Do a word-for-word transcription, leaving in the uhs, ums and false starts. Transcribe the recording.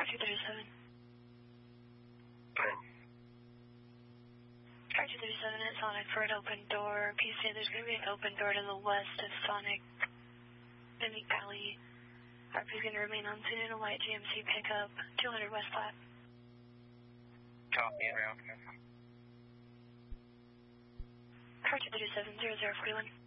two thirty-seven. Okay. Car two thirty-seven at Sonic for an open door. P C, there's going to be an open door to the west of Sonic in the alley. R P is going to remain on scene in a white G M C pickup, two hundred West Platte. Copy, around. Car two thirty-seven, zero zero forty-one.